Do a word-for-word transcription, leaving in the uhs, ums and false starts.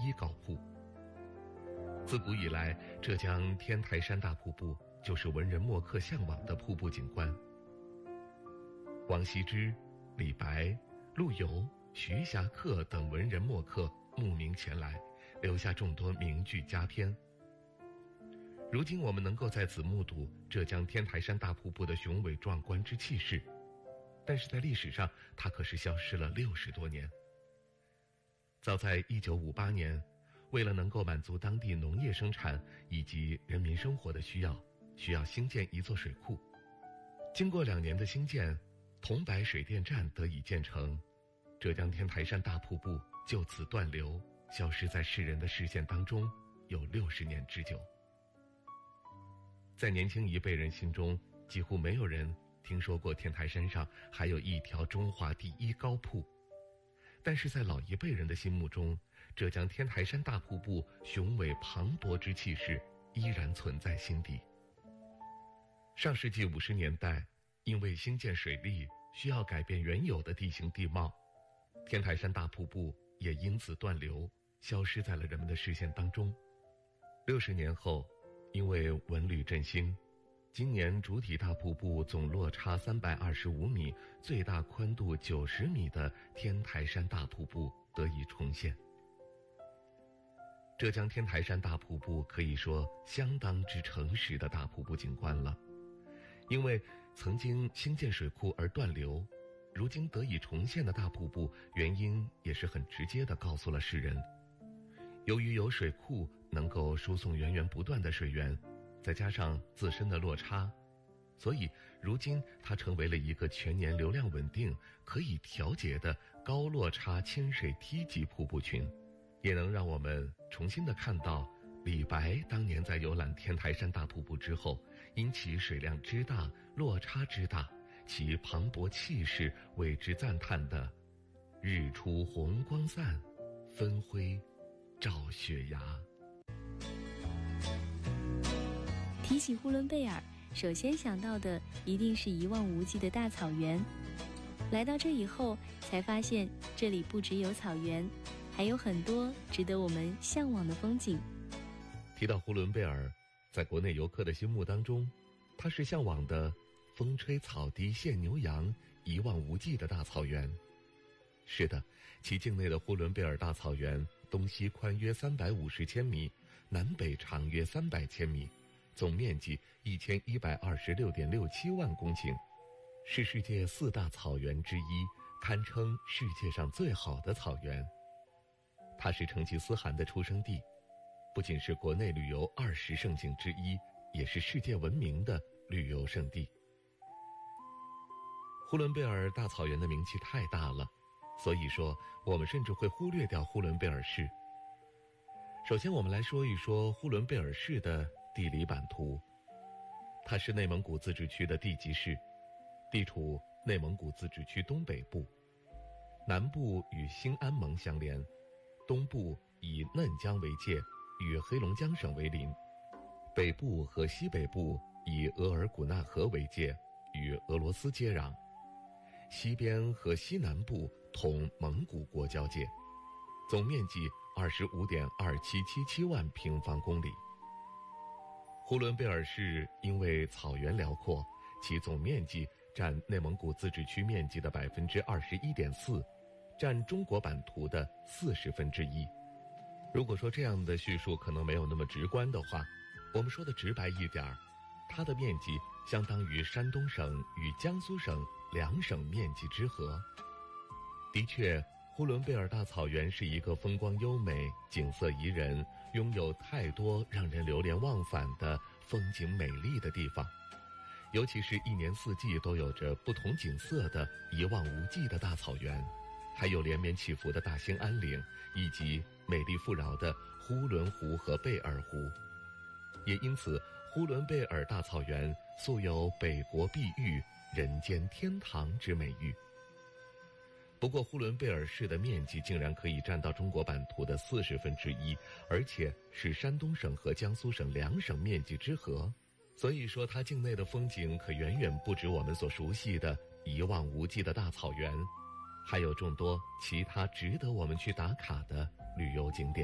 一高瀑。自古以来，浙江天台山大瀑布就是文人墨客向往的瀑布景观。王羲之、李白、陆游、徐霞客等文人墨客慕名前来，留下众多名句佳篇。如今我们能够在此目睹浙江天台山大瀑布的雄伟壮观之气势，但是在历史上它可是消失了六十多年。早在一九五八年，为了能够满足当地农业生产以及人民生活的需要，需要兴建一座水库。经过两年的兴建，桐柏水电站得以建成，浙江天台山大瀑布就此断流，消失在世人的视线当中，有六十年之久。在年轻一辈人心中，几乎没有人听说过天台山上还有一条中华第一高瀑，但是在老一辈人的心目中，浙江天台山大瀑布雄伟磅礴之气势依然存在心底。上世纪五十年代，因为兴建水利需要改变原有的地形地貌，天台山大瀑布也因此断流，消失在了人们的视线当中。六十年后，因为文旅振兴，今年主体大瀑布总落差三百二十五米、最大宽度九十米的天台山大瀑布得以重现。浙江天台山大瀑布可以说相当之诚实的大瀑布景观了，因为曾经兴建水库而断流，如今得以重现的大瀑布，原因也是很直接地告诉了世人。由于有水库能够输送源源不断的水源，再加上自身的落差，所以如今它成为了一个全年流量稳定、可以调节的高落差亲水梯级瀑布群，也能让我们重新的看到李白当年在游览天台山大瀑布之后，因其水量之大、落差之大，其磅礴气势为之赞叹的“日出红光散，分辉照雪崖”。 提起呼伦贝尔，首先想到的一定是一望无际的大草原。来到这以后，才发现这里不只有草原，还有很多值得我们向往的风景。 提到呼伦贝尔，在国内游客的心目当中，它是向往的风吹草低见牛羊、一望无际的大草原。是的，其境内的呼伦贝尔大草原，东西宽约三百五十千米，南北长约三百千米，总面积一千一百二十六点六七万公顷，是世界四大草原之一，堪称世界上最好的草原。它是成吉思汗的出生地，不仅是国内旅游二十胜景之一，也是世界闻名的旅游胜地。呼伦贝尔大草原的名气太大了，所以说我们甚至会忽略掉呼伦贝尔市。首先我们来说一说呼伦贝尔市的地理版图。它是内蒙古自治区的地级市，地处内蒙古自治区东北部，南部与兴安盟相连，东部以嫩江为界，与黑龙江省为邻，北部和西北部以额尔古纳河为界，与俄罗斯接壤，西边和西南部同蒙古国交界，总面积二十五点二七七七万平方公里。呼伦贝尔市因为草原辽阔，其总面积占内蒙古自治区面积的百分之二十一点四，占中国版图的四十分之一。如果说这样的叙述可能没有那么直观的话，我们说的直白一点，它的面积相当于山东省与江苏省两省面积之和。的确，呼伦贝尔大草原是一个风光优美、景色宜人、拥有太多让人流连忘返的风景美丽的地方，尤其是一年四季都有着不同景色的一望无际的大草原，还有连绵起伏的大兴安岭，以及美丽富饶的呼伦湖和贝尔湖。也因此，呼伦贝尔大草原素有北国碧玉、人间天堂之美誉。不过呼伦贝尔市的面积竟然可以占到中国版图的四十分之一，而且是山东省和江苏省两省面积之和，所以说它境内的风景可远远不止我们所熟悉的一望无际的大草原，还有众多其他值得我们去打卡的旅游景点。